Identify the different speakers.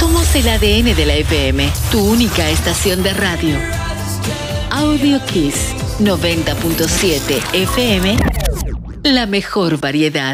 Speaker 1: Somos el ADN de la FM, tu única estación de radio. Audio Kiss 90.7 FM, la mejor variedad.